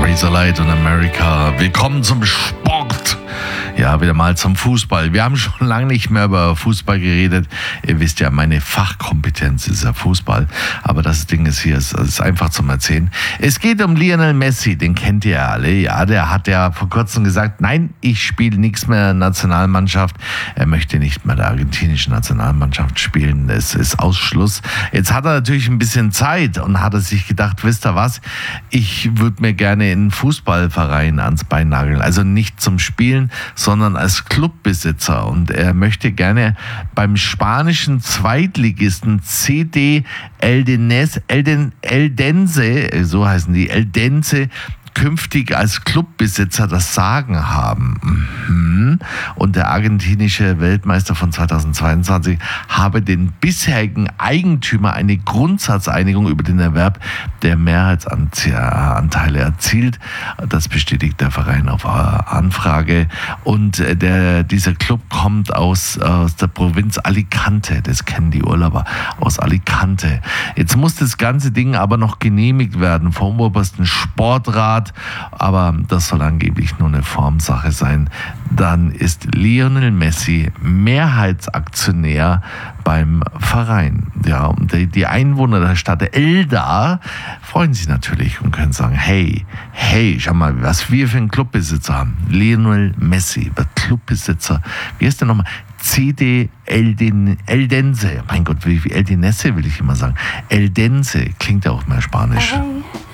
Razorlight und America. Willkommen zum Sport. Ja, wieder mal zum Fußball. Wir haben schon lange nicht mehr über Fußball geredet. Ihr wisst ja, meine Fachkompetenz ist ja Fußball. Aber das Ding ist hier, es ist einfach zum Erzählen. Es geht um Lionel Messi, den kennt ihr ja alle. Ja, der hat ja vor kurzem gesagt, nein, ich spiele nichts mehr Nationalmannschaft. Er möchte nicht mehr der argentinischen Nationalmannschaft spielen. Es ist Ausschluss. Jetzt hat er natürlich ein bisschen Zeit und hat er sich gedacht, wisst ihr was, ich würde mir gerne in einen Fußballverein ans Bein nageln. Also nicht zum Spielen, sondern als Clubbesitzer. Und er möchte gerne beim spanischen Zweitligisten CD Eldense, so heißen die, Eldense, künftig als Clubbesitzer das Sagen haben. Und der argentinische Weltmeister von 2022 habe den bisherigen Eigentümer eine Grundsatzeinigung über den Erwerb der Mehrheitsanteile erzielt. Das bestätigt der Verein auf Anfrage. Und dieser Club kommt aus der Provinz Alicante. Das kennen die Urlauber aus Alicante. Jetzt muss das ganze Ding aber noch genehmigt werden vom obersten Sportrat. Aber das soll angeblich nur eine Formsache sein. Dann ist Lionel Messi Mehrheitsaktionär beim Verein. Ja, und die Einwohner der Stadt Elda freuen sich natürlich und können sagen, hey, schau mal, was wir für einen Clubbesitzer haben. Lionel Messi, der Clubbesitzer. Wie heißt der nochmal? CD Eldense. Mein Gott, wie Eldense will ich immer sagen. Eldense klingt ja auch mehr Spanisch.